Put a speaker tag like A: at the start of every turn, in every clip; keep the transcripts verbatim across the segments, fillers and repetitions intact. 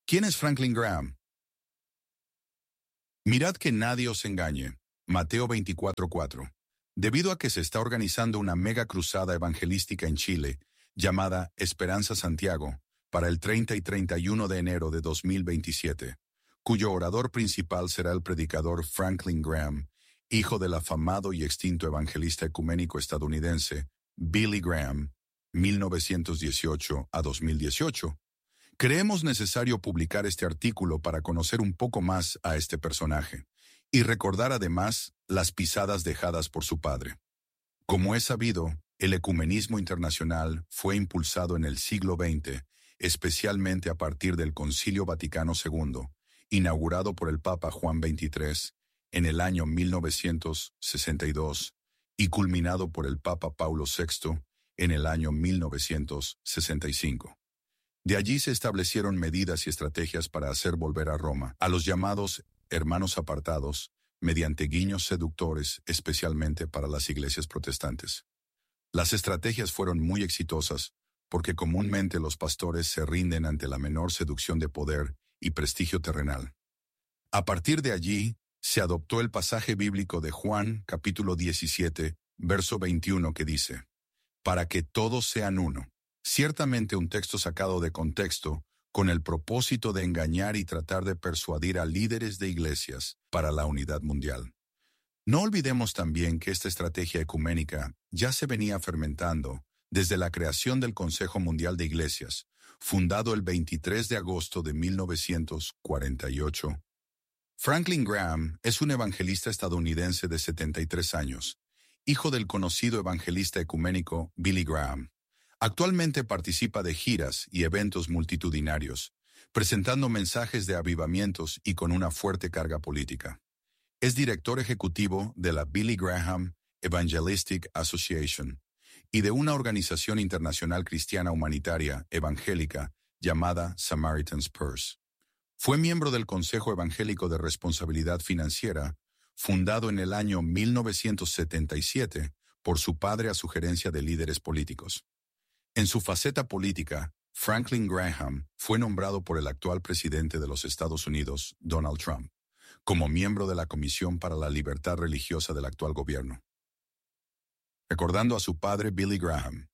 A: ¿Quién es Franklin Graham? Mirad que nadie os engañe. Mateo veinticuatro cuatro. Debido a que se está organizando una mega cruzada evangelística en Chile, llamada Esperanza Santiago, para el treinta y treinta y uno de enero de dos mil veintisiete, cuyo orador principal será el predicador Franklin Graham, hijo del afamado y extinto evangelista ecuménico estadounidense Billy Graham, mil novecientos dieciocho a dos mil dieciocho. Creemos necesario publicar este artículo para conocer un poco más a este personaje y recordar además las pisadas dejadas por su padre. Como es sabido, el ecumenismo internacional fue impulsado en el siglo veinte, especialmente a partir del Concilio Vaticano segundo, inaugurado por el Papa Juan veintitrés en el año mil novecientos sesenta y dos y culminado por el Papa Paulo sexto en el año mil novecientos sesenta y cinco. De allí se establecieron medidas y estrategias para hacer volver a Roma a los llamados hermanos apartados, mediante guiños seductores, especialmente para las iglesias protestantes. Las estrategias fueron muy exitosas, porque comúnmente los pastores se rinden ante la menor seducción de poder y prestigio terrenal. A partir de allí, se adoptó el pasaje bíblico de Juan, capítulo diecisiete, verso veintiuno, que dice: «Para que todos sean uno». Ciertamente un texto sacado de contexto, con el propósito de engañar y tratar de persuadir a líderes de iglesias para la unidad mundial. No olvidemos también que esta estrategia ecuménica ya se venía fermentando desde la creación del Consejo Mundial de Iglesias, fundado el veintitrés de agosto de mil novecientos cuarenta y ocho. Franklin Graham es un evangelista estadounidense de setenta y tres años, hijo del conocido evangelista ecuménico Billy Graham. Actualmente participa de giras y eventos multitudinarios, presentando mensajes de avivamientos y con una fuerte carga política. Es director ejecutivo de la Billy Graham Evangelistic Association y de una organización internacional cristiana humanitaria evangélica llamada Samaritan's Purse. Fue miembro del Consejo Evangélico de Responsabilidad Financiera, fundado en el año mil novecientos setenta y siete por su padre a sugerencia de líderes políticos. En su faceta política, Franklin Graham fue nombrado por el actual presidente de los Estados Unidos, Donald Trump, como miembro de la Comisión para la Libertad Religiosa del actual gobierno. Recordando a su padre Billy Graham.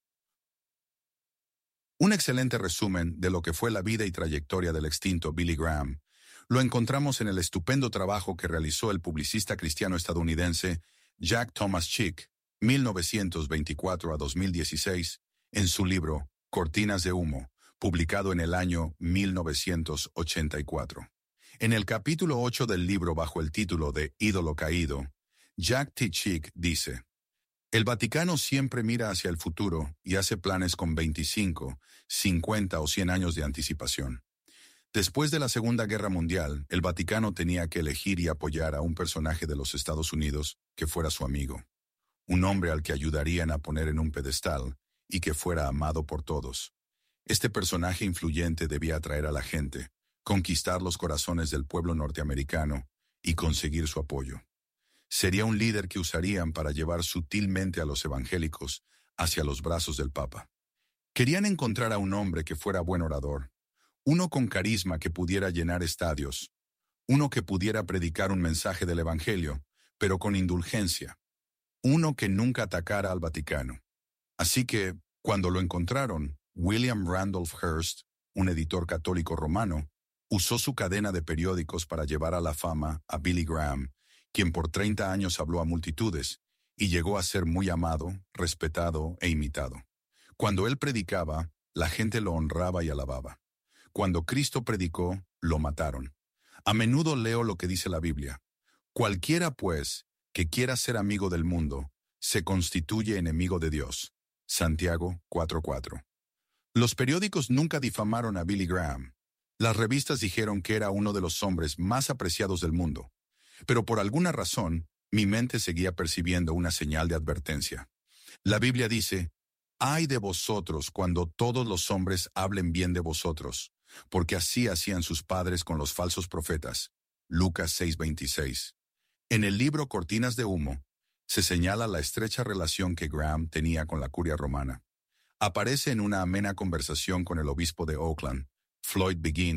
A: Un excelente resumen de lo que fue la vida y trayectoria del extinto Billy Graham lo encontramos en el estupendo trabajo que realizó el publicista cristiano estadounidense Jack Thomas Chick, mil novecientos veinticuatro a dos mil dieciséis, en su libro Cortinas de Humo, publicado en el año mil novecientos ochenta y cuatro. En el capítulo ocho del libro bajo el título de Ídolo Caído, Jack T. Chick dice: «El Vaticano siempre mira hacia el futuro y hace planes con veinticinco, cincuenta o cien años de anticipación. Después de la Segunda Guerra Mundial, el Vaticano tenía que elegir y apoyar a un personaje de los Estados Unidos que fuera su amigo, un hombre al que ayudarían a poner en un pedestal y que fuera amado por todos. Este personaje influyente debía atraer a la gente, conquistar los corazones del pueblo norteamericano y conseguir su apoyo. Sería un líder que usarían para llevar sutilmente a los evangélicos hacia los brazos del Papa. Querían encontrar a un hombre que fuera buen orador, uno con carisma que pudiera llenar estadios, uno que pudiera predicar un mensaje del Evangelio, pero con indulgencia, uno que nunca atacara al Vaticano. Así que, cuando lo encontraron, William Randolph Hearst, un editor católico romano, usó su cadena de periódicos para llevar a la fama a Billy Graham, quien por treinta años habló a multitudes y llegó a ser muy amado, respetado e imitado. Cuando él predicaba, la gente lo honraba y alababa. Cuando Cristo predicó, lo mataron. A menudo leo lo que dice la Biblia: «Cualquiera, pues, que quiera ser amigo del mundo, se constituye enemigo de Dios». Santiago cuatro cuatro. Los periódicos nunca difamaron a Billy Graham. Las revistas dijeron que era uno de los hombres más apreciados del mundo. Pero por alguna razón, mi mente seguía percibiendo una señal de advertencia. La Biblia dice: «Ay de vosotros cuando todos los hombres hablen bien de vosotros, porque así hacían sus padres con los falsos profetas». Lucas seis veintiséis. En el libro Cortinas de Humo, se señala la estrecha relación que Graham tenía con la curia romana. Aparece en una amena conversación con el obispo de Oakland, Floyd Begin,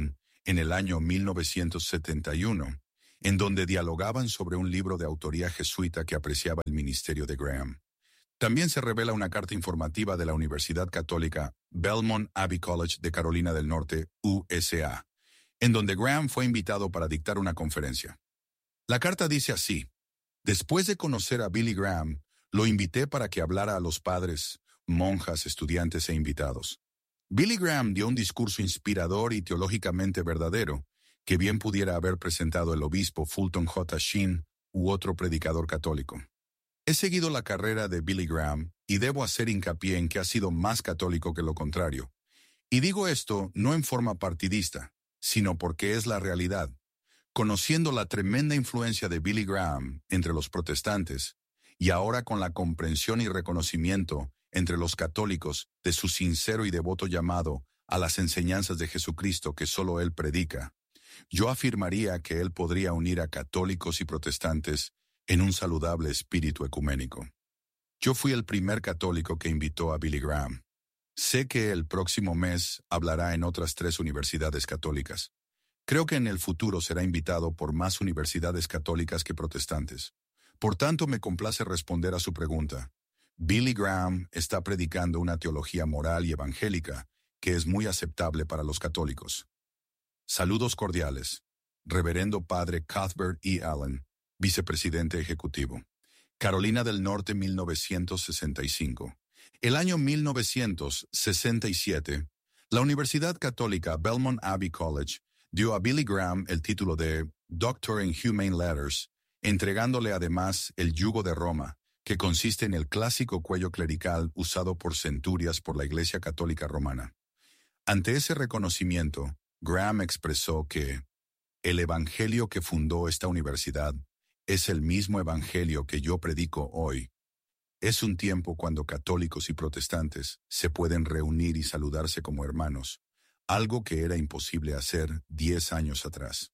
A: en el año mil novecientos setenta y uno, en donde dialogaban sobre un libro de autoría jesuita que apreciaba el ministerio de Graham. También se revela una carta informativa de la Universidad Católica Belmont Abbey College de Carolina del Norte, U S A, en donde Graham fue invitado para dictar una conferencia. La carta dice así: después de conocer a Billy Graham, lo invité para que hablara a los padres, monjas, estudiantes e invitados. Billy Graham dio un discurso inspirador y teológicamente verdadero, que bien pudiera haber presentado el obispo Fulton J. Sheen u otro predicador católico. He seguido la carrera de Billy Graham y debo hacer hincapié en que ha sido más católico que lo contrario. Y digo esto no en forma partidista, sino porque es la realidad. Conociendo la tremenda influencia de Billy Graham entre los protestantes, y ahora con la comprensión y reconocimiento entre los católicos de su sincero y devoto llamado a las enseñanzas de Jesucristo que solo él predica, yo afirmaría que él podría unir a católicos y protestantes en un saludable espíritu ecuménico. Yo fui el primer católico que invitó a Billy Graham. Sé que el próximo mes hablará en otras tres universidades católicas. Creo que en el futuro será invitado por más universidades católicas que protestantes. Por tanto, me complace responder a su pregunta. Billy Graham está predicando una teología moral y evangélica que es muy aceptable para los católicos. Saludos cordiales. Reverendo Padre Cuthbert E. Allen, Vicepresidente Ejecutivo. Carolina del Norte, mil novecientos sesenta y cinco. El año mil novecientos sesenta y siete, la Universidad Católica Belmont Abbey College dio a Billy Graham el título de Doctor in Humane Letters, entregándole además el yugo de Roma, que consiste en el clásico cuello clerical usado por centurias por la Iglesia Católica Romana. Ante ese reconocimiento, Graham expresó que el evangelio que fundó esta universidad es el mismo evangelio que yo predico hoy. Es un tiempo cuando católicos y protestantes se pueden reunir y saludarse como hermanos, algo que era imposible hacer diez años atrás.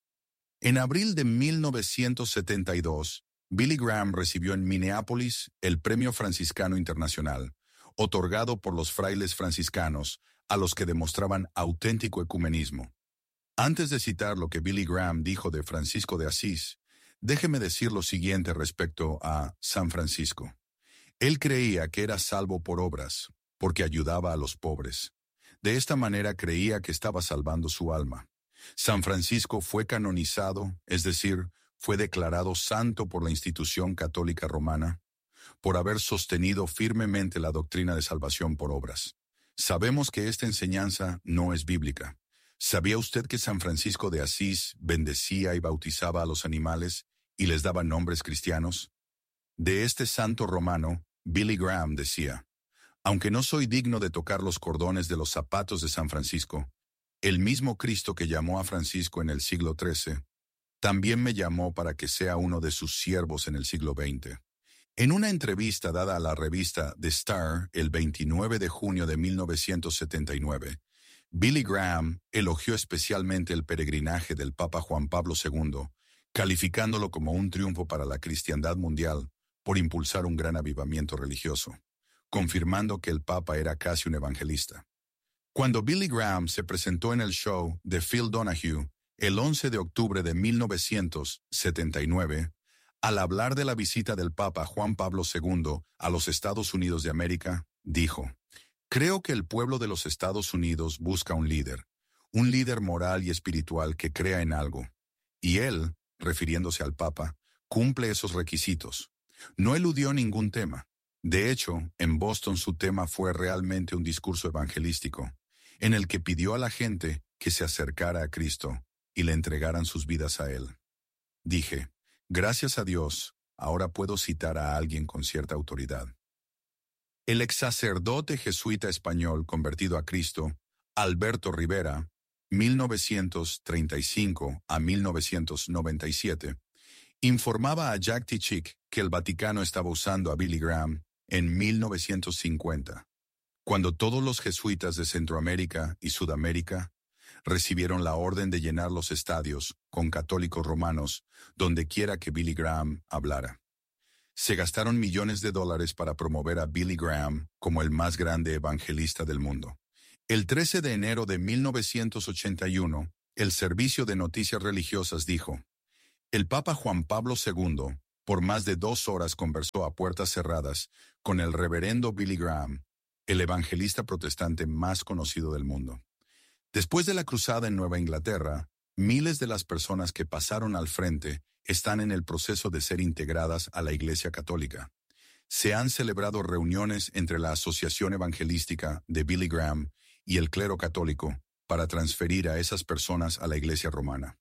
A: En abril de mil novecientos setenta y dos, Billy Graham recibió en Minneapolis el Premio Franciscano Internacional, otorgado por los frailes franciscanos a los que demostraban auténtico ecumenismo. Antes de citar lo que Billy Graham dijo de Francisco de Asís, déjeme decir lo siguiente respecto a San Francisco. Él creía que era salvo por obras, porque ayudaba a los pobres. De esta manera creía que estaba salvando su alma. San Francisco fue canonizado, es decir, fue declarado santo por la institución católica romana, por haber sostenido firmemente la doctrina de salvación por obras. Sabemos que esta enseñanza no es bíblica. ¿Sabía usted que San Francisco de Asís bendecía y bautizaba a los animales y les daba nombres cristianos? De este santo romano, Billy Graham decía: aunque no soy digno de tocar los cordones de los zapatos de San Francisco, el mismo Cristo que llamó a Francisco en el siglo trece, también me llamó para que sea uno de sus siervos en el siglo veinte. En una entrevista dada a la revista The Star el veintinueve de junio de mil novecientos setenta y nueve, Billy Graham elogió especialmente el peregrinaje del Papa Juan Pablo segundo, calificándolo como un triunfo para la cristiandad mundial por impulsar un gran avivamiento religioso, confirmando que el Papa era casi un evangelista. Cuando Billy Graham se presentó en el show de Phil Donahue el once de octubre de mil novecientos setenta y nueve, al hablar de la visita del Papa Juan Pablo segundo a los Estados Unidos de América, dijo: creo que el pueblo de los Estados Unidos busca un líder, un líder moral y espiritual que crea en algo. Y él, refiriéndose al Papa, cumple esos requisitos. No eludió ningún tema. De hecho, en Boston su tema fue realmente un discurso evangelístico, en el que pidió a la gente que se acercara a Cristo y le entregaran sus vidas a Él. Dije: gracias a Dios, ahora puedo citar a alguien con cierta autoridad. El ex sacerdote jesuita español convertido a Cristo, Alberto Rivera, mil novecientos treinta y cinco a mil novecientos noventa y siete, informaba a Jack T. Chick que el Vaticano estaba usando a Billy Graham en mil novecientos cincuenta, cuando todos los jesuitas de Centroamérica y Sudamérica recibieron la orden de llenar los estadios con católicos romanos donde quiera que Billy Graham hablara. Se gastaron millones de dólares para promover a Billy Graham como el más grande evangelista del mundo. El trece de enero de mil novecientos ochenta y uno, el Servicio de Noticias Religiosas dijo: el Papa Juan Pablo segundo, por más de dos horas conversó a puertas cerradas con el reverendo Billy Graham, el evangelista protestante más conocido del mundo. Después de la cruzada en Nueva Inglaterra, miles de las personas que pasaron al frente están en el proceso de ser integradas a la Iglesia Católica. Se han celebrado reuniones entre la Asociación Evangelística de Billy Graham y el clero católico para transferir a esas personas a la Iglesia Romana.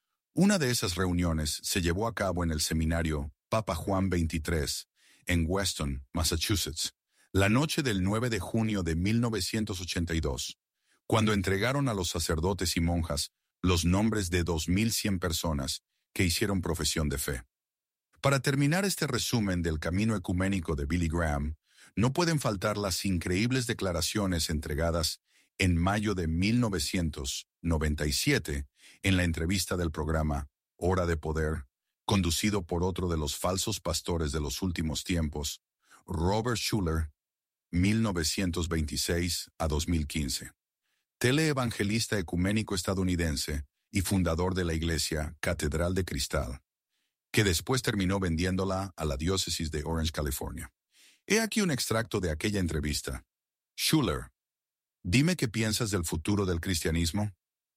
A: Una de esas reuniones se llevó a cabo en el seminario Papa Juan veintitrés, en Weston, Massachusetts, la noche del nueve de junio de mil novecientos ochenta y dos, cuando entregaron a los sacerdotes y monjas los nombres de dos mil cien personas que hicieron profesión de fe. Para terminar este resumen del camino ecuménico de Billy Graham, no pueden faltar las increíbles declaraciones entregadas en mayo de mil novecientos noventa y siete en la entrevista del programa Hora de Poder, conducido por otro de los falsos pastores de los últimos tiempos, Robert Schuller, mil novecientos veintiséis a dos mil quince. Teleevangelista ecuménico estadounidense y fundador de la iglesia Catedral de Cristal, que después terminó vendiéndola a la diócesis de Orange, California. He aquí un extracto de aquella entrevista. Schuller: dime qué piensas del futuro del cristianismo.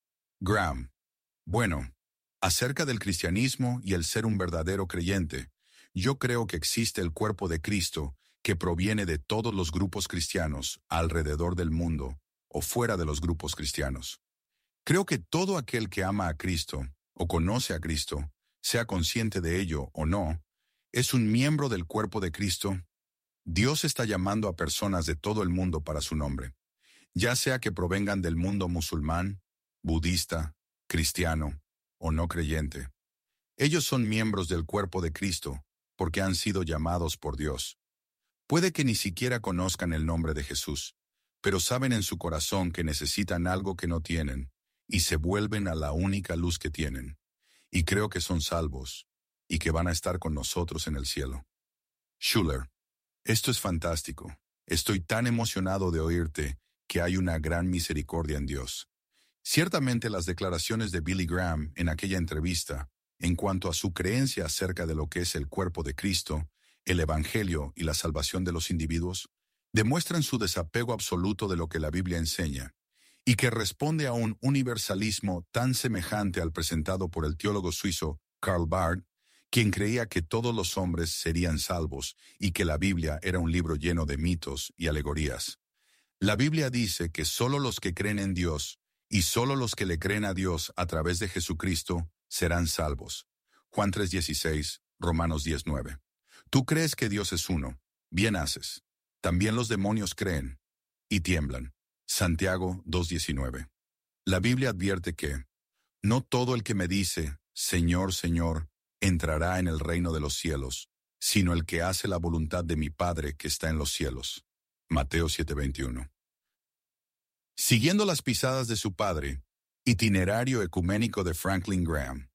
A: Graham: bueno, acerca del cristianismo y el ser un verdadero creyente, yo creo que existe el cuerpo de Cristo que proviene de todos los grupos cristianos alrededor del mundo o fuera de los grupos cristianos. Creo que todo aquel que ama a Cristo o conoce a Cristo, sea consciente de ello o no, es un miembro del cuerpo de Cristo. Dios está llamando a personas de todo el mundo para su nombre, ya sea que provengan del mundo musulmán, budista, cristiano o no creyente. Ellos son miembros del cuerpo de Cristo porque han sido llamados por Dios. Puede que ni siquiera conozcan el nombre de Jesús, pero saben en su corazón que necesitan algo que no tienen y se vuelven a la única luz que tienen. Y creo que son salvos y que van a estar con nosotros en el cielo. Schuller: esto es fantástico. Estoy tan emocionado de oírte que hay una gran misericordia en Dios. Ciertamente las declaraciones de Billy Graham en aquella entrevista, en cuanto a su creencia acerca de lo que es el cuerpo de Cristo, el Evangelio y la salvación de los individuos, demuestran su desapego absoluto de lo que la Biblia enseña, y que responde a un universalismo tan semejante al presentado por el teólogo suizo Karl Barth, quien creía que todos los hombres serían salvos y que la Biblia era un libro lleno de mitos y alegorías. La Biblia dice que solo los que creen en Dios y solo los que le creen a Dios a través de Jesucristo serán salvos. Juan tres dieciséis, Romanos diez nueve. Tú crees que Dios es uno, bien haces. También los demonios creen y tiemblan. Santiago dos diecinueve. La Biblia advierte que no todo el que me dice, Señor, Señor, entrará en el reino de los cielos, sino el que hace la voluntad de mi Padre que está en los cielos. Mateo siete veintiuno. Siguiendo las pisadas de su padre, itinerario ecuménico de Franklin Graham.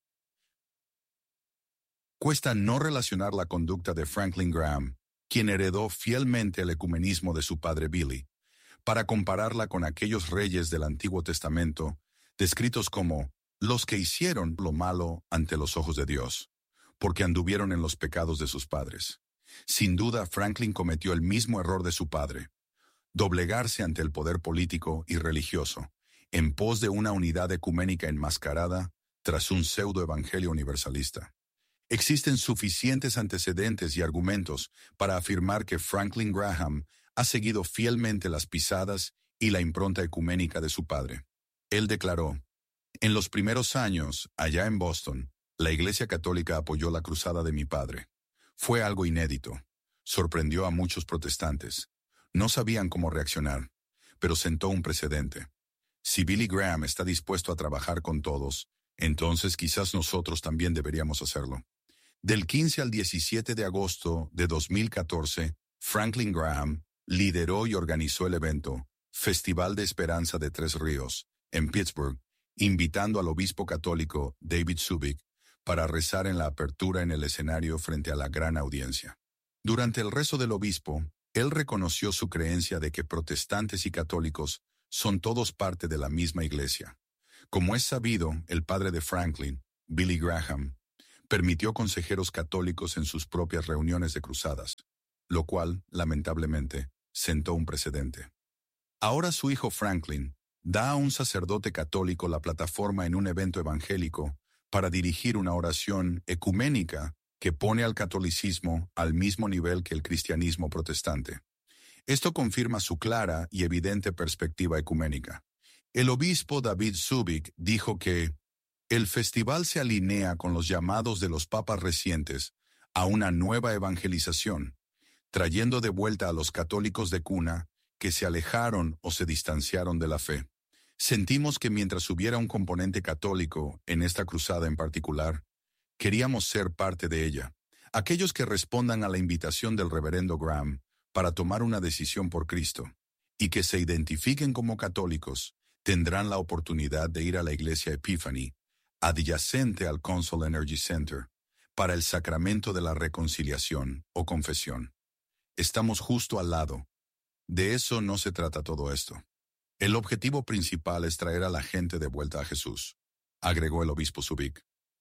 A: Cuesta no relacionar la conducta de Franklin Graham, quien heredó fielmente el ecumenismo de su padre Billy, para compararla con aquellos reyes del Antiguo Testamento, descritos como los que hicieron lo malo ante los ojos de Dios, porque anduvieron en los pecados de sus padres. Sin duda, Franklin cometió el mismo error de su padre, doblegarse ante el poder político y religioso, en pos de una unidad ecuménica enmascarada tras un pseudo-evangelio universalista. Existen suficientes antecedentes y argumentos para afirmar que Franklin Graham ha seguido fielmente las pisadas y la impronta ecuménica de su padre. Él declaró: en los primeros años, allá en Boston, la Iglesia Católica apoyó la cruzada de mi padre. Fue algo inédito. Sorprendió a muchos protestantes. No sabían cómo reaccionar, pero sentó un precedente. Si Billy Graham está dispuesto a trabajar con todos, entonces quizás nosotros también deberíamos hacerlo. Del quince al diecisiete de agosto de dos mil catorce, Franklin Graham lideró y organizó el evento Festival de Esperanza de Tres Ríos, en Pittsburgh, invitando al obispo católico David Subic para rezar en la apertura en el escenario frente a la gran audiencia. Durante el rezo del obispo, él reconoció su creencia de que protestantes y católicos son todos parte de la misma iglesia. Como es sabido, el padre de Franklin, Billy Graham, permitió consejeros católicos en sus propias reuniones de cruzadas, lo cual, lamentablemente, sentó un precedente. Ahora su hijo Franklin da a un sacerdote católico la plataforma en un evento evangélico para dirigir una oración ecuménica que pone al catolicismo al mismo nivel que el cristianismo protestante. Esto confirma su clara y evidente perspectiva ecuménica. El obispo David Zubik dijo que el festival se alinea con los llamados de los papas recientes a una nueva evangelización, trayendo de vuelta a los católicos de cuna que se alejaron o se distanciaron de la fe. Sentimos que mientras hubiera un componente católico en esta cruzada en particular, queríamos ser parte de ella. Aquellos que respondan a la invitación del reverendo Graham para tomar una decisión por Cristo y que se identifiquen como católicos tendrán la oportunidad de ir a la iglesia Epiphany, adyacente al Consol Energy Center, para el sacramento de la reconciliación o confesión. Estamos justo al lado. De eso no se trata todo esto. El objetivo principal es traer a la gente de vuelta a Jesús, agregó el obispo Zubik.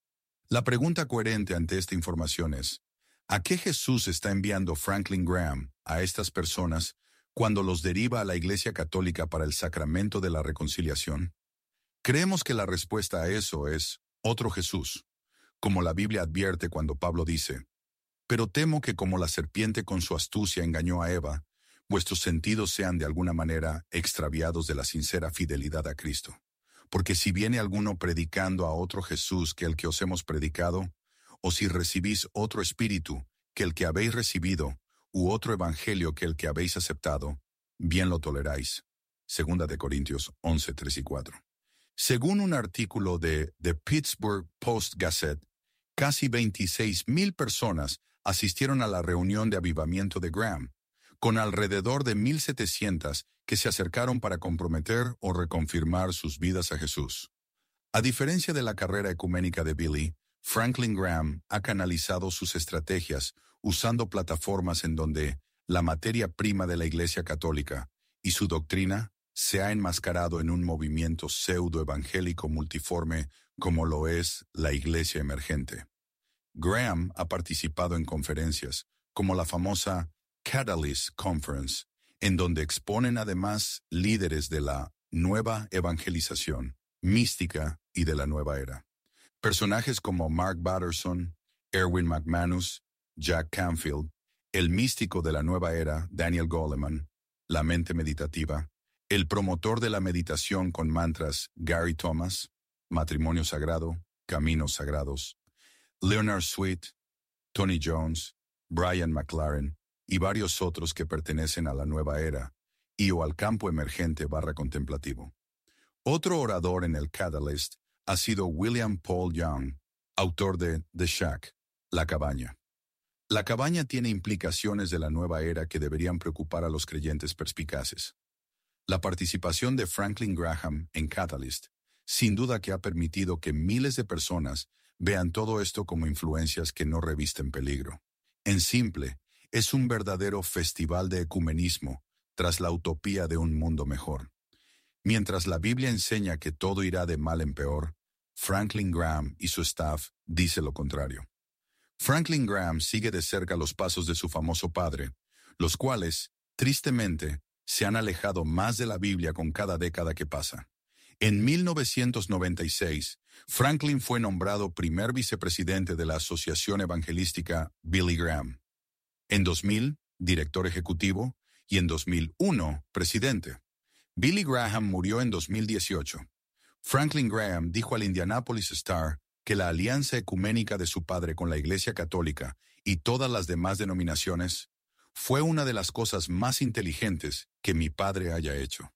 A: La pregunta coherente ante esta información es, ¿a qué Jesús está enviando Franklin Graham a estas personas cuando los deriva a la Iglesia Católica para el sacramento de la reconciliación? Creemos que la respuesta a eso es otro Jesús, como la Biblia advierte cuando Pablo dice, «Pero temo que como la serpiente con su astucia engañó a Eva, vuestros sentidos sean de alguna manera extraviados de la sincera fidelidad a Cristo. Porque si viene alguno predicando a otro Jesús que el que os hemos predicado, o si recibís otro espíritu que el que habéis recibido, u otro evangelio que el que habéis aceptado, bien lo toleráis». Segunda de Corintios once, tres y cuatro. Según un artículo de The Pittsburgh Post-Gazette, casi veintiséis mil personas asistieron a la reunión de avivamiento de Graham, con alrededor de mil setecientas que se acercaron para comprometer o reconfirmar sus vidas a Jesús. A diferencia de la carrera ecuménica de Billy, Franklin Graham ha canalizado sus estrategias usando plataformas en donde la materia prima de la Iglesia Católica y su doctrina se ha enmascarado en un movimiento pseudo-evangélico multiforme como lo es la Iglesia Emergente. Graham ha participado en conferencias como la famosa Catalyst Conference, en donde exponen además líderes de la nueva evangelización, mística y de la nueva era. Personajes como Mark Batterson, Erwin McManus, Jack Canfield, el místico de la nueva era, Daniel Goleman, la mente meditativa, el promotor de la meditación con mantras, Gary Thomas, matrimonio sagrado, caminos sagrados, Leonard Sweet, Tony Jones, Brian McLaren, y varios otros que pertenecen a la nueva era y o al campo emergente barra contemplativo. Otro orador en el Catalyst ha sido William Paul Young, autor de The Shack, La Cabaña. La cabaña tiene implicaciones de la nueva era que deberían preocupar a los creyentes perspicaces. La participación de Franklin Graham en Catalyst sin duda que ha permitido que miles de personas vean todo esto como influencias que no revisten peligro. En simple, es un verdadero festival de ecumenismo tras la utopía de un mundo mejor. Mientras la Biblia enseña que todo irá de mal en peor, Franklin Graham y su staff dice lo contrario. Franklin Graham sigue de cerca los pasos de su famoso padre, los cuales, tristemente, se han alejado más de la Biblia con cada década que pasa. En mil novecientos noventa y seis, Franklin fue nombrado primer vicepresidente de la Asociación Evangelística Billy Graham. En dos mil, director ejecutivo, y en dos mil uno, presidente. Billy Graham murió en dos mil dieciocho. Franklin Graham dijo al Indianapolis Star que la alianza ecuménica de su padre con la Iglesia Católica y todas las demás denominaciones fue una de las cosas más inteligentes que mi padre haya hecho.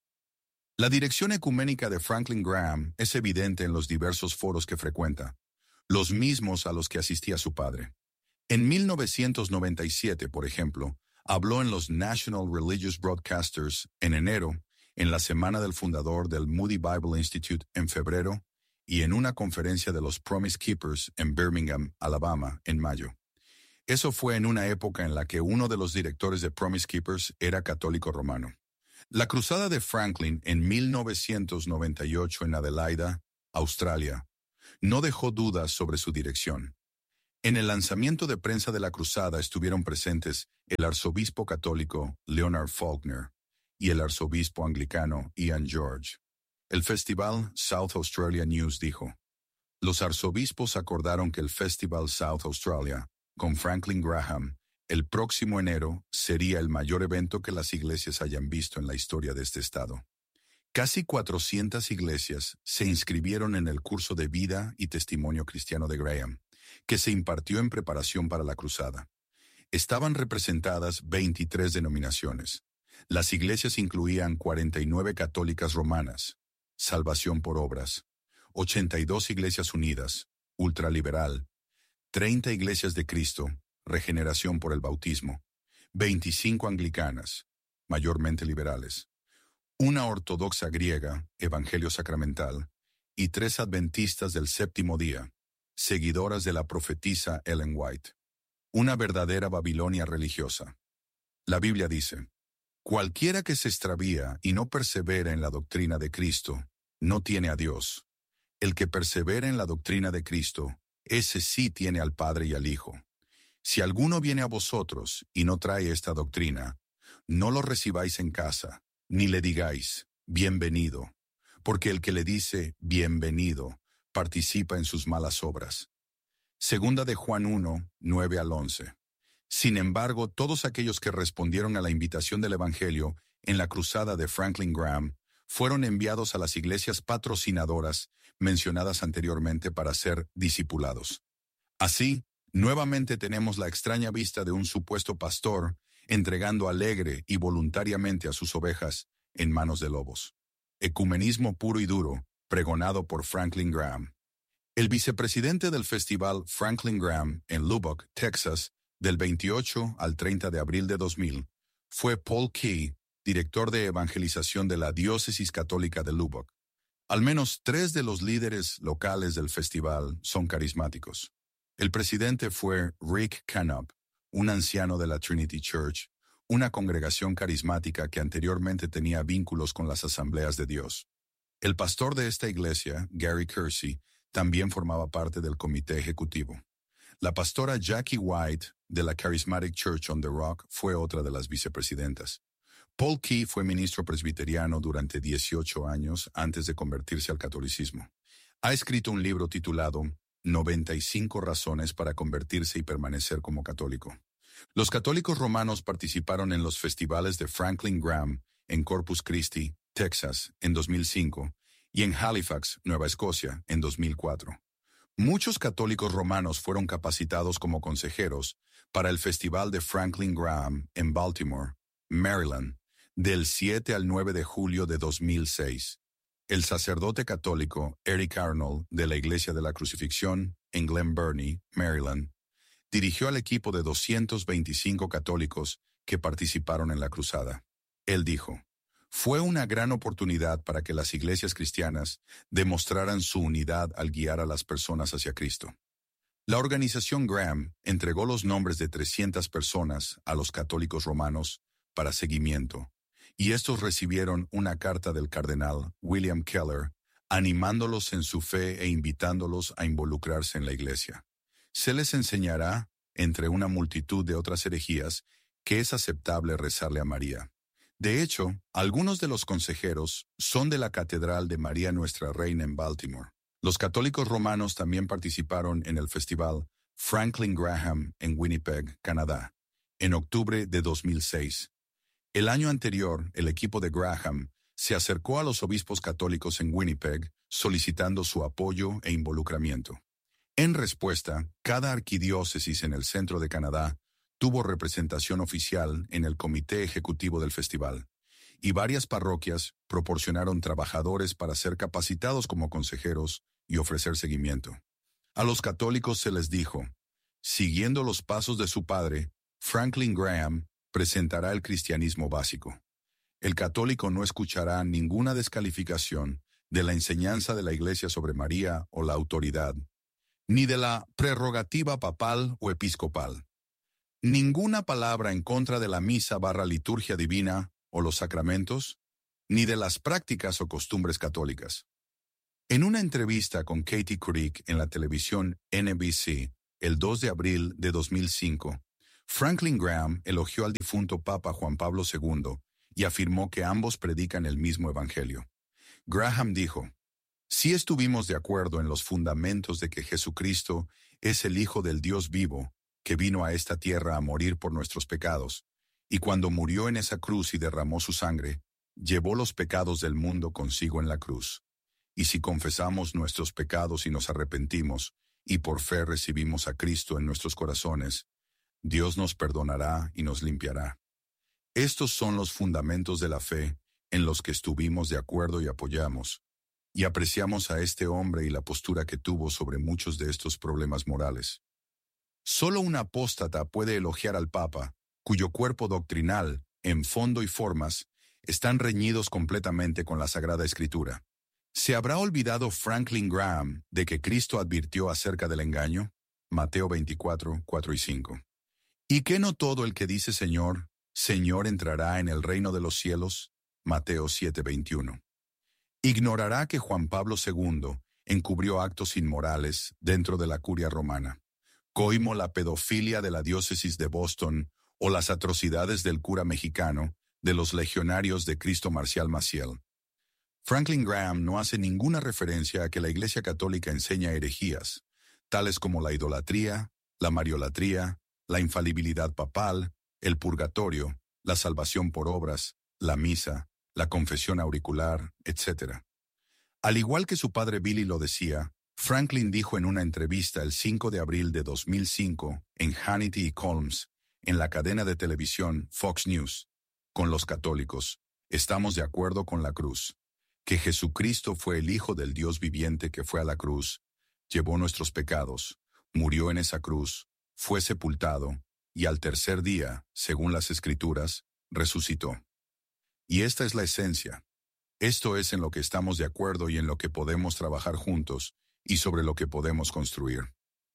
A: La dirección ecuménica de Franklin Graham es evidente en los diversos foros que frecuenta, los mismos a los que asistía su padre. En mil novecientos noventa y siete, por ejemplo, habló en los National Religious Broadcasters en enero, en la semana del fundador del Moody Bible Institute en febrero y en una conferencia de los Promise Keepers en Birmingham, Alabama, en mayo. Eso fue en una época en la que uno de los directores de Promise Keepers era católico romano. La cruzada de Franklin en mil novecientos noventa y ocho en Adelaida, Australia. No dejó dudas sobre su dirección. En el lanzamiento de prensa de la cruzada estuvieron presentes el arzobispo católico Leonard Faulkner y el arzobispo anglicano Ian George. El festival South Australia News dijo: los arzobispos acordaron que el Festival South Australia, con Franklin Graham, el próximo enero, sería el mayor evento que las iglesias hayan visto en la historia de este estado. Casi cuatrocientas iglesias se inscribieron en el curso de vida y testimonio cristiano de Graham, que se impartió en preparación para la cruzada. Estaban representadas veintitrés denominaciones. Las iglesias incluían cuarenta y nueve católicas romanas, Salvación por Obras, ochenta y dos iglesias unidas, ultraliberal, treinta iglesias de Cristo, Regeneración por el Bautismo, veinticinco anglicanas, mayormente liberales, una ortodoxa griega, Evangelio Sacramental, y tres adventistas del séptimo día, seguidoras de la profetisa Ellen White. Una verdadera Babilonia religiosa. La Biblia dice: cualquiera que se extravía y no persevera en la doctrina de Cristo, no tiene a Dios. El que persevera en la doctrina de Cristo, ese sí tiene al Padre y al Hijo. Si alguno viene a vosotros y no trae esta doctrina, no lo recibáis en casa, ni le digáis, bienvenido, porque el que le dice, bienvenido, participa en sus malas obras. Segunda de Juan uno, nueve al once. Sin embargo, todos aquellos que respondieron a la invitación del Evangelio en la cruzada de Franklin Graham fueron enviados a las iglesias patrocinadoras mencionadas anteriormente para ser discipulados. Así, nuevamente tenemos la extraña vista de un supuesto pastor entregando alegre y voluntariamente a sus ovejas en manos de lobos. Ecumenismo puro y duro, pregonado por Franklin Graham. El vicepresidente del festival Franklin Graham en Lubbock, Texas, del veintiocho al treinta de abril de dos mil, fue Paul Key, director de evangelización de la Diócesis Católica de Lubbock. Al menos tres de los líderes locales del festival son carismáticos. El presidente fue Rick Canup, un anciano de la Trinity Church, una congregación carismática que anteriormente tenía vínculos con las Asambleas de Dios. El pastor de esta iglesia, Gary Kersey, también formaba parte del comité ejecutivo. La pastora Jackie White, de la Charismatic Church on the Rock, fue otra de las vicepresidentas. Paul Key fue ministro presbiteriano durante dieciocho años antes de convertirse al catolicismo. Ha escrito un libro titulado noventa y cinco razones para convertirse y permanecer como católico. Los católicos romanos participaron en los festivales de Franklin Graham en Corpus Christi, Texas, en dos mil cinco, y en Halifax, Nueva Escocia, en dos mil cuatro. Muchos católicos romanos fueron capacitados como consejeros para el Festival de Franklin Graham en Baltimore, Maryland, del siete al nueve de julio de dos mil seis. El sacerdote católico Eric Arnold, de la Iglesia de la Crucifixión, en Glen Burnie, Maryland, dirigió al equipo de doscientos veinticinco católicos que participaron en la cruzada. Él dijo: fue una gran oportunidad para que las iglesias cristianas demostraran su unidad al guiar a las personas hacia Cristo. La organización Graham entregó los nombres de trescientas personas a los católicos romanos para seguimiento, y estos recibieron una carta del cardenal William Keller animándolos en su fe e invitándolos a involucrarse en la iglesia. Se les enseñará, entre una multitud de otras herejías, que es aceptable rezarle a María. De hecho, algunos de los consejeros son de la Catedral de María Nuestra Reina en Baltimore. Los católicos romanos también participaron en el festival Franklin Graham en Winnipeg, Canadá, en octubre de dos mil seis. El año anterior, el equipo de Graham se acercó a los obispos católicos en Winnipeg solicitando su apoyo e involucramiento. En respuesta, cada arquidiócesis en el centro de Canadá tuvo representación oficial en el comité ejecutivo del festival, y varias parroquias proporcionaron trabajadores para ser capacitados como consejeros y ofrecer seguimiento. A los católicos se les dijo: siguiendo los pasos de su padre, Franklin Graham presentará el cristianismo básico. El católico no escuchará ninguna descalificación de la enseñanza de la Iglesia sobre María o la autoridad, ni de la prerrogativa papal o episcopal. Ninguna palabra en contra de la misa barra liturgia divina o los sacramentos, ni de las prácticas o costumbres católicas. En una entrevista con Katie Couric en la televisión N B C el dos de abril de dos mil cinco, Franklin Graham elogió al difunto Papa Juan Pablo segundo y afirmó que ambos predican el mismo evangelio. Graham dijo: «Sí estuvimos de acuerdo en los fundamentos de que Jesucristo es el Hijo del Dios vivo, que vino a esta tierra a morir por nuestros pecados, y cuando murió en esa cruz y derramó su sangre, llevó los pecados del mundo consigo en la cruz. Y si confesamos nuestros pecados y nos arrepentimos, y por fe recibimos a Cristo en nuestros corazones, Dios nos perdonará y nos limpiará». Estos son los fundamentos de la fe en los que estuvimos de acuerdo y apoyamos, y apreciamos a este hombre y la postura que tuvo sobre muchos de estos problemas morales. Solo un apóstata puede elogiar al Papa, cuyo cuerpo doctrinal, en fondo y formas, están reñidos completamente con la Sagrada Escritura. ¿Se habrá olvidado Franklin Graham de que Cristo advirtió acerca del engaño? Mateo veinticuatro, cuatro y cinco. ¿Y que no todo el que dice Señor, Señor entrará en el reino de los cielos? Mateo siete, veintiuno. ¿Ignorará que Juan Pablo segundo encubrió actos inmorales dentro de la curia romana? Coimó la pedofilia de la diócesis de Boston o las atrocidades del cura mexicano de los legionarios de Cristo Marcial Maciel. Franklin Graham no hace ninguna referencia a que la Iglesia Católica enseña herejías, tales como la idolatría, la mariolatría, la infalibilidad papal, el purgatorio, la salvación por obras, la misa, la confesión auricular, etcétera. Al igual que su padre Billy lo decía, Franklin dijo en una entrevista el cinco de abril de dos mil cinco en Hannity y Colmes, en la cadena de televisión Fox News: «Con los católicos, estamos de acuerdo con la cruz, que Jesucristo fue el Hijo del Dios viviente que fue a la cruz, llevó nuestros pecados, murió en esa cruz, fue sepultado, y al tercer día, según las Escrituras, resucitó». Y esta es la esencia. Esto es en lo que estamos de acuerdo y en lo que podemos trabajar juntos y sobre lo que podemos construir.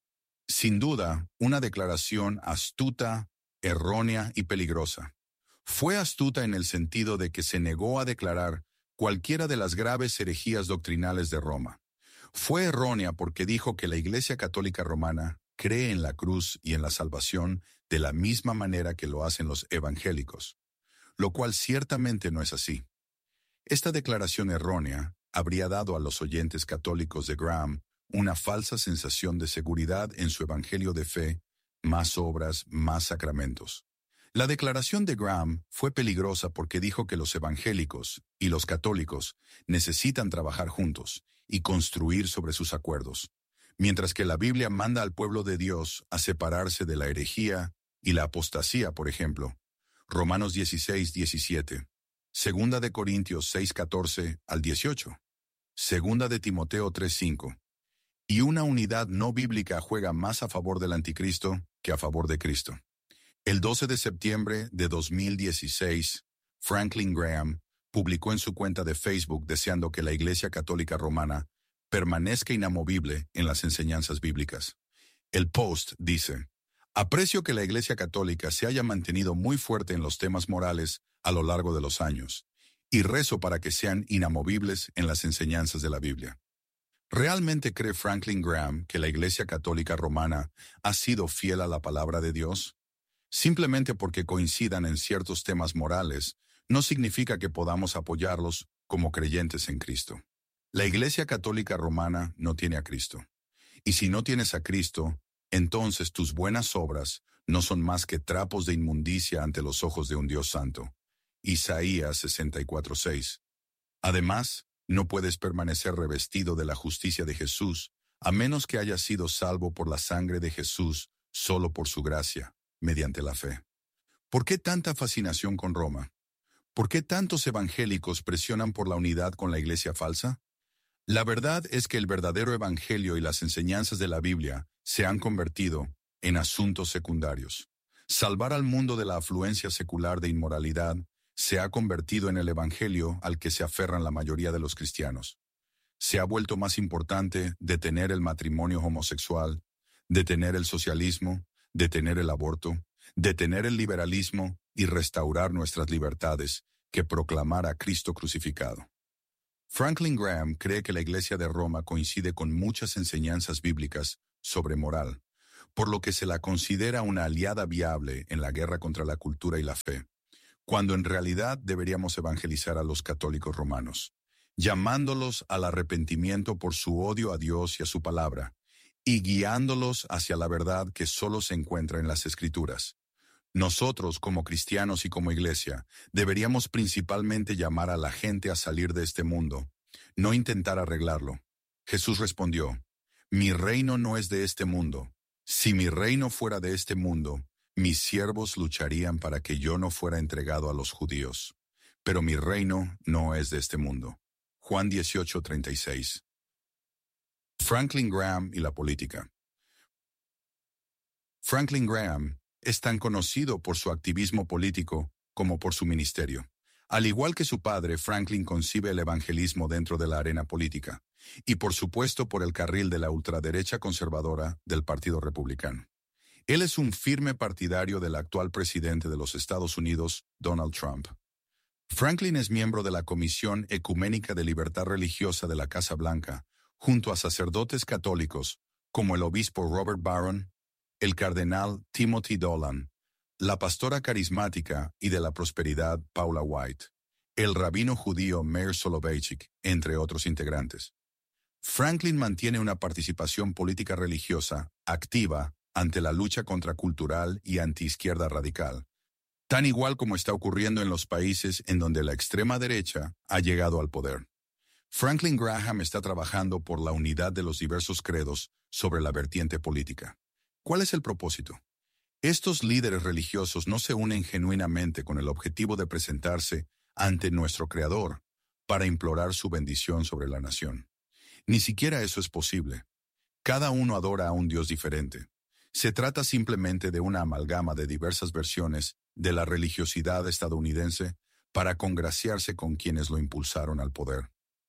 A: Sin duda, una declaración astuta, errónea y peligrosa. Fue astuta en el sentido de que se negó a declarar cualquiera de las graves herejías doctrinales de Roma. Fue errónea porque dijo que la Iglesia Católica Romana cree en la cruz y en la salvación de la misma manera que lo hacen los evangélicos, lo cual ciertamente no es así. Esta declaración errónea habría dado a los oyentes católicos de Graham una falsa sensación de seguridad en su evangelio de fe, más obras, más sacramentos. La declaración de Graham fue peligrosa porque dijo que los evangélicos y los católicos necesitan trabajar juntos y construir sobre sus acuerdos, mientras que la Biblia manda al pueblo de Dios a separarse de la herejía y la apostasía, por ejemplo. Romanos dieciséis, diecisiete. Segunda de Corintios seis, catorce al dieciocho. Segunda de Timoteo tres, cinco. Y una unidad no bíblica juega más a favor del anticristo que a favor de Cristo. El doce de septiembre de dos mil dieciséis, Franklin Graham publicó en su cuenta de Facebook deseando que la Iglesia Católica Romana permanezca inamovible en las enseñanzas bíblicas. El post dice: «Aprecio que la Iglesia Católica se haya mantenido muy fuerte en los temas morales a lo largo de los años, y rezo para que sean inamovibles en las enseñanzas de la Biblia». ¿Realmente cree Franklin Graham que la Iglesia Católica Romana ha sido fiel a la palabra de Dios? Simplemente porque coincidan en ciertos temas morales, no significa que podamos apoyarlos como creyentes en Cristo. La Iglesia Católica Romana no tiene a Cristo. Y si no tienes a Cristo, entonces tus buenas obras no son más que trapos de inmundicia ante los ojos de un Dios santo. Isaías sesenta y cuatro, seis. Además, no puedes permanecer revestido de la justicia de Jesús a menos que hayas sido salvo por la sangre de Jesús solo por su gracia, mediante la fe. ¿Por qué tanta fascinación con Roma? ¿Por qué tantos evangélicos presionan por la unidad con la iglesia falsa? La verdad es que el verdadero evangelio y las enseñanzas de la Biblia se han convertido en asuntos secundarios. Salvar al mundo de la afluencia secular de inmoralidad se ha convertido en el evangelio al que se aferran la mayoría de los cristianos. Se ha vuelto más importante detener el matrimonio homosexual, detener el socialismo, detener el aborto, detener el liberalismo y restaurar nuestras libertades que proclamar a Cristo crucificado. Franklin Graham cree que la Iglesia de Roma coincide con muchas enseñanzas bíblicas sobre moral, por lo que se la considera una aliada viable en la guerra contra la cultura y la fe, cuando en realidad deberíamos evangelizar a los católicos romanos, llamándolos al arrepentimiento por su odio a Dios y a su palabra, y guiándolos hacia la verdad que solo se encuentra en las Escrituras. Nosotros, como cristianos y como iglesia, deberíamos principalmente llamar a la gente a salir de este mundo, no intentar arreglarlo. Jesús respondió, «Mi reino no es de este mundo. Si mi reino fuera de este mundo, mis siervos lucharían para que yo no fuera entregado a los judíos. Pero mi reino no es de este mundo». Juan dieciocho, treinta y seis. Franklin Graham y la política. Franklin Graham es tan conocido por su activismo político como por su ministerio. Al igual que su padre, Franklin concibe el evangelismo dentro de la arena política, y por supuesto por el carril de la ultraderecha conservadora del Partido Republicano. Él es un firme partidario del actual presidente de los Estados Unidos, Donald Trump. Franklin es miembro de la Comisión Ecuménica de Libertad Religiosa de la Casa Blanca, junto a sacerdotes católicos como el obispo Robert Barron, el cardenal Timothy Dolan, la pastora carismática y de la prosperidad Paula White, el rabino judío Meir Soloveichik, entre otros integrantes. Franklin mantiene una participación política religiosa activa ante la lucha contracultural y antiizquierda radical, tan igual como está ocurriendo en los países en donde la extrema derecha ha llegado al poder. Franklin Graham está trabajando por la unidad de los diversos credos sobre la vertiente política. ¿Cuál es el propósito? Estos líderes religiosos no se unen genuinamente con el objetivo de presentarse ante nuestro Creador para implorar su bendición sobre la nación. Ni siquiera eso es posible. Cada uno adora a un Dios diferente. Se trata simplemente de una amalgama de diversas versiones de la religiosidad estadounidense para congraciarse con quienes lo impulsaron al poder.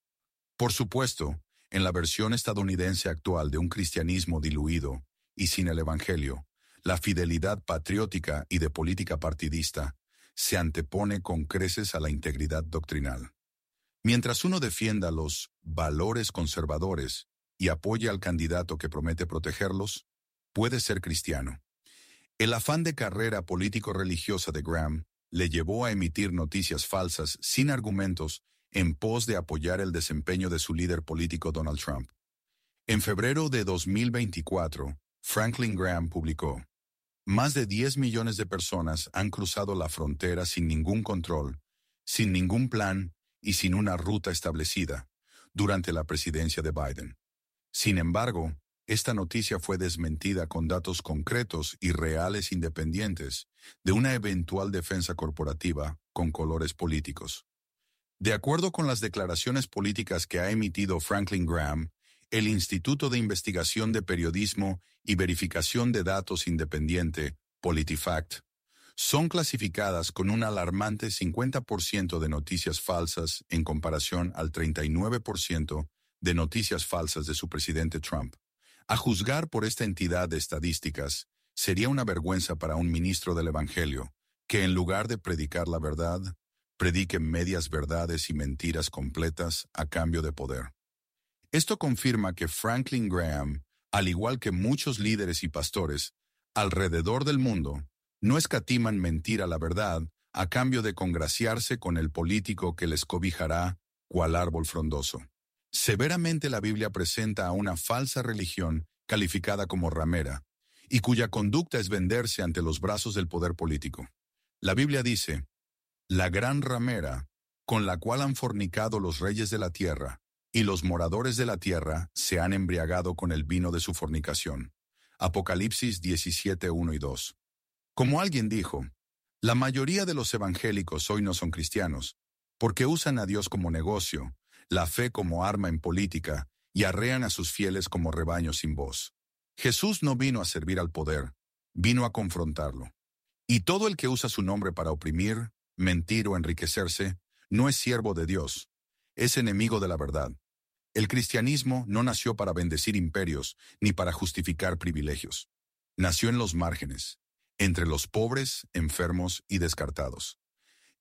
A: Por supuesto, en la versión estadounidense actual de un cristianismo diluido y sin el Evangelio, la fidelidad patriótica y de política partidista se antepone con creces a la integridad doctrinal. Mientras uno defienda los valores conservadores y apoye al candidato que promete protegerlos, puede ser cristiano. El afán de carrera político-religiosa de Graham le llevó a emitir noticias falsas sin argumentos en pos de apoyar el desempeño de su líder político Donald Trump. En febrero de dos mil veinticuatro, Franklin Graham publicó: «Más de diez millones de personas han cruzado la frontera sin ningún control, sin ningún plan y sin una ruta establecida durante la presidencia de Biden. Sin embargo, esta noticia fue desmentida con datos concretos y reales independientes de una eventual defensa corporativa con colores políticos». De acuerdo con las declaraciones políticas que ha emitido Franklin Graham, el Instituto de Investigación de Periodismo y Verificación de Datos Independiente, PolitiFact, son clasificadas con un alarmante cincuenta por ciento de noticias falsas en comparación al treinta y nueve por ciento de noticias falsas de su presidente Trump. A juzgar por esta entidad de estadísticas, sería una vergüenza para un ministro del Evangelio que en lugar de predicar la verdad, predique medias verdades y mentiras completas a cambio de poder. Esto confirma que Franklin Graham, al igual que muchos líderes y pastores alrededor del mundo, no escatiman mentir a la verdad a cambio de congraciarse con el político que les cobijará cual árbol frondoso. Severamente la Biblia presenta a una falsa religión calificada como ramera, y cuya conducta es venderse ante los brazos del poder político. La Biblia dice: «La gran ramera, con la cual han fornicado los reyes de la tierra, y los moradores de la tierra se han embriagado con el vino de su fornicación». Apocalipsis diecisiete, uno y dos. Como alguien dijo, la mayoría de los evangélicos hoy no son cristianos, porque usan a Dios como negocio, la fe como arma en política, y arrean a sus fieles como rebaño sin voz. Jesús no vino a servir al poder, vino a confrontarlo. Y todo el que usa su nombre para oprimir, mentir o enriquecerse, no es siervo de Dios, es enemigo de la verdad. El cristianismo no nació para bendecir imperios ni para justificar privilegios. Nació en los márgenes, entre los pobres, enfermos y descartados.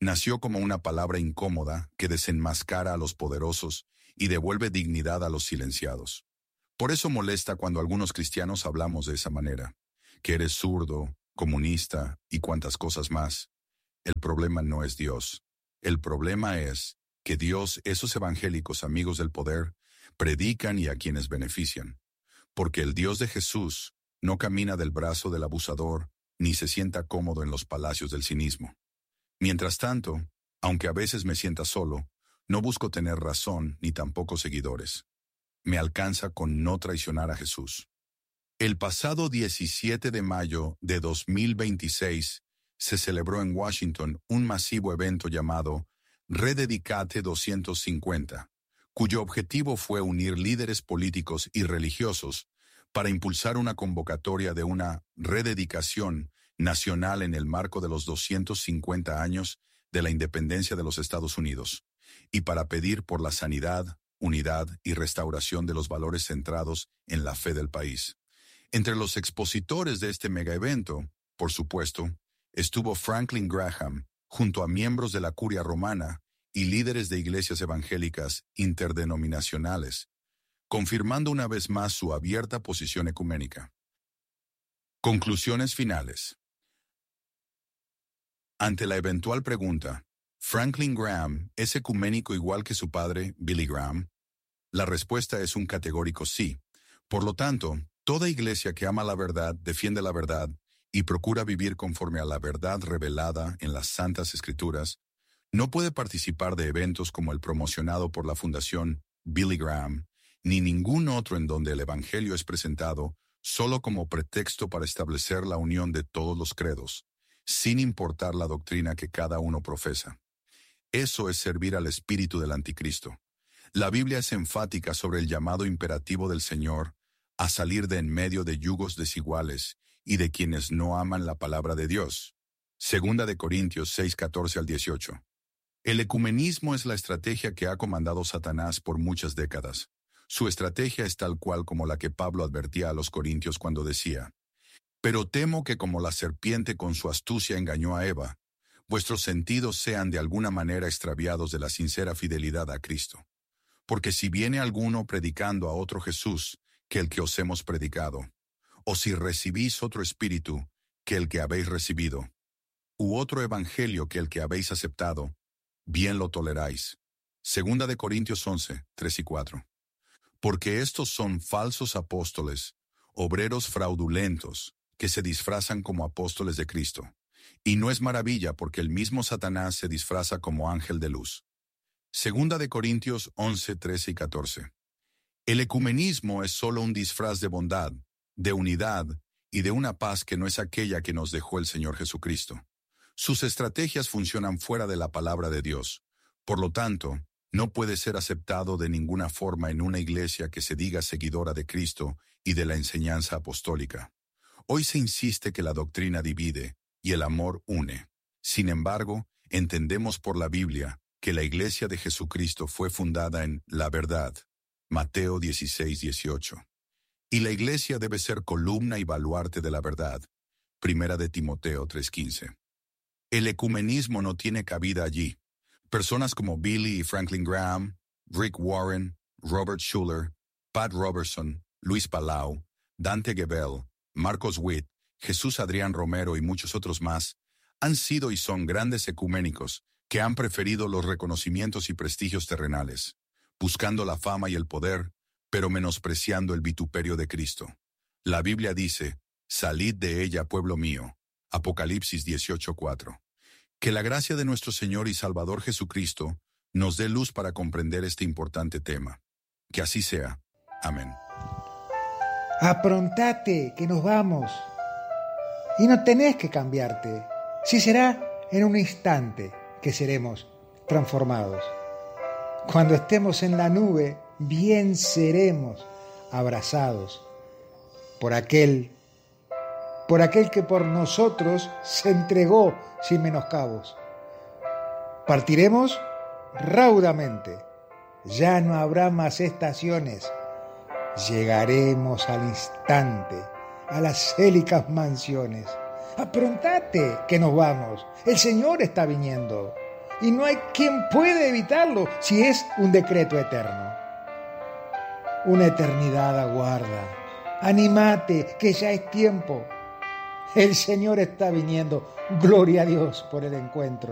A: nació como una palabra incómoda que desenmascara a los poderosos y devuelve dignidad a los silenciados. Por eso molesta cuando algunos cristianos hablamos de esa manera, que eres zurdo, comunista y cuantas cosas más. El problema no es Dios. El problema es que Dios, esos evangélicos amigos del poder, predican y a quienes benefician. Porque el Dios de Jesús no camina del brazo del abusador, ni se sienta cómodo en los palacios del cinismo. Mientras tanto, aunque a veces me sienta solo, no busco tener razón ni tampoco seguidores. Me alcanza con no traicionar a Jesús. El pasado diecisiete de mayo de dos mil veintiséis se celebró en Washington un masivo evento llamado Rededicate doscientos cincuenta, cuyo objetivo fue unir líderes políticos y religiosos para impulsar una convocatoria de una rededicación nacional en el marco de los doscientos cincuenta años de la independencia de los Estados Unidos, y para pedir por la sanidad, unidad y restauración de los valores centrados en la fe del país. Entre los expositores de este megaevento, por supuesto, estuvo Franklin Graham, junto a miembros de la Curia Romana y líderes de iglesias evangélicas interdenominacionales, confirmando una vez más su abierta posición ecuménica. Conclusiones finales. Ante la eventual pregunta, ¿Franklin Graham es ecuménico igual que su padre, Billy Graham? La respuesta es un categórico sí. Por lo tanto, toda iglesia que ama la verdad, defiende la verdad y procura vivir conforme a la verdad revelada en las Santas Escrituras, no puede participar de eventos como el promocionado por la Fundación Billy Graham, ni ningún otro en donde el Evangelio es presentado solo como pretexto para establecer la unión de todos los credos, sin importar la doctrina que cada uno profesa. Eso es servir al espíritu del anticristo. La Biblia es enfática sobre el llamado imperativo del Señor a salir de en medio de yugos desiguales y de quienes no aman la palabra de Dios. Segunda de Corintios seis, catorce al dieciocho. El ecumenismo es la estrategia que ha comandado Satanás por muchas décadas. Su estrategia es tal cual como la que Pablo advertía a los corintios cuando decía: «Pero temo que como la serpiente con su astucia engañó a Eva, vuestros sentidos sean de alguna manera extraviados de la sincera fidelidad a Cristo. Porque si viene alguno predicando a otro Jesús que el que os hemos predicado, o si recibís otro espíritu que el que habéis recibido, u otro evangelio que el que habéis aceptado, bien lo toleráis». Segunda de Corintios once, tres y cuatro. Porque estos son falsos apóstoles, obreros fraudulentos, que se disfrazan como apóstoles de Cristo. Y no es maravilla porque el mismo Satanás se disfraza como ángel de luz. Segunda de Corintios once, trece y catorce. El ecumenismo es solo un disfraz de bondad, de unidad y de una paz que no es aquella que nos dejó el Señor Jesucristo. Sus estrategias funcionan fuera de la palabra de Dios. Por lo tanto, no puede ser aceptado de ninguna forma en una iglesia que se diga seguidora de Cristo y de la enseñanza apostólica. Hoy se insiste que la doctrina divide y el amor une. Sin embargo, entendemos por la Biblia que la iglesia de Jesucristo fue fundada en la verdad. Mateo dieciséis, dieciocho. Y la iglesia debe ser columna y baluarte de la verdad. Primera de Timoteo tres, quince. El ecumenismo no tiene cabida allí. Personas como Billy y Franklin Graham, Rick Warren, Robert Schuller, Pat Robertson, Luis Palau, Dante Gebel, Marcos Witt, Jesús Adrián Romero y muchos otros más, han sido y son grandes ecuménicos que han preferido los reconocimientos y prestigios terrenales, buscando la fama y el poder, pero menospreciando el vituperio de Cristo. La Biblia dice: «Salid de ella, pueblo mío». Apocalipsis dieciocho, cuatro. Que la gracia de nuestro Señor y Salvador Jesucristo nos dé luz para comprender este importante tema. Que así sea. Amén.
B: Aprontate, que nos vamos. Y no tenés que cambiarte. Si será en un instante que seremos transformados. Cuando estemos en la nube, bien seremos abrazados por aquel, por aquel que por nosotros se entregó sin menoscabos. Partiremos raudamente. Ya no habrá más estaciones. Llegaremos al instante a las célicas mansiones. Aprontate, que nos vamos. El Señor está viniendo. y no hay quien puede evitarlo si es un decreto eterno. Una eternidad aguarda. Anímate, que ya es tiempo. El Señor está viniendo. Gloria a Dios por el encuentro.